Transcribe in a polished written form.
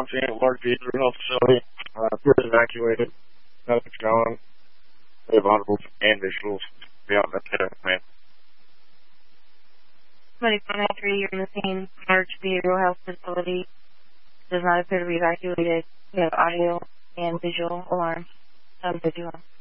launching at Lark Behavioral Health Facility. We're evacuated. Nothing's going. We have audibles and visuals. Beyond that, man. 2493, you're in the same Lark Behavioral Health Facility. Does not appear to be evacuated. We have audio and visual alarms. 751.